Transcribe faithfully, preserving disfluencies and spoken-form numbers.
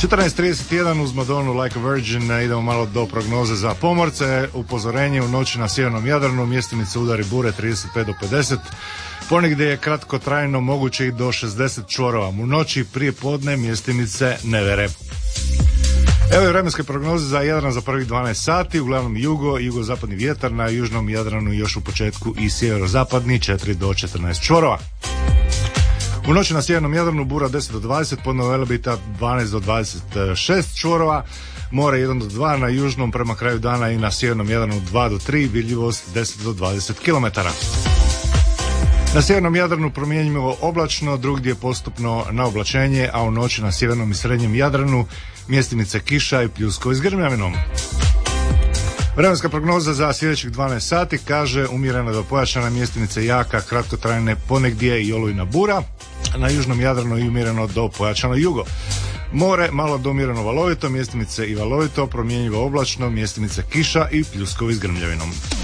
četrnaest trideset jedan uz Madonu Like a Virgin. Idemo malo do prognoze za pomorce. Upozorenje: u noći na sjevernom Jadranu mjestimice udari bure trideset pet do pedeset. Ponegdje je kratkotrajno moguće i do šezdeset čvorova. U noći prije podne mjestimice nevere. Evo je vremenske prognoze za Jadran za prvih dvanaest sati. Uglavnom jugo, jugozapadni vjetar, na južnom Jadranu još u početku i sjeverozapadni četiri do četrnaest čvorova. U noći na sjevernom Jadranu bura deset do dvadeset, podno Velebita dvanaest do dvadeset šest čvorova, more jedan do dva, na južnom prema kraju dana i na sjevernom Jadranu dva do tri, vidljivost deset do dvadeset kilometara. Na sjevernom Jadranu promjenjivo oblačno, drugdje postupno na oblačenje, a u noći na sjevernom i srednjem Jadranu mjestimice kiša i pljuskovi s grmljavinom. Vremenska prognoza za sljedećih dvanaest sati kaže: umjerena do pojačana, mjestimice jaka, kratkotrajne ponegdje i olujna bura, na južnom Jadranu i umjereno do pojačano jugo. More malo do umjereno valovito, mjestimice i valovito, promjenjivo oblačno, mjestimice kiša i pljuskovi s grmljavinom.